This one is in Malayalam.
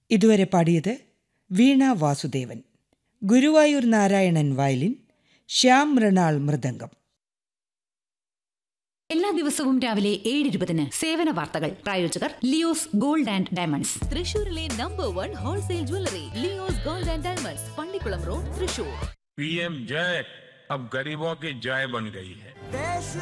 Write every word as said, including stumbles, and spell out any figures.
ഇതുവരെ പാടിയത് വീണ വാസുദേവൻ, ഗുരുവായൂർ നാരായണൻ വയലിൻ, ശ്യാം മൃണാൾ മൃദംഗം. എല്ലാ ദിവസവും രാവിലെ ഏഴ് ഇരുപതിന് സേവന വാർത്തകൾ. പ്രായോജകർ ലിയോസ് ഗോൾഡ് ആൻഡ് ഡയമണ്ട്സ്, തൃശൂരിലെ number one wholesale jewellery Leo's gold and diamonds, Pallikkulam road, Thrissur. PM जय अब गरीबों की जय बन गई है.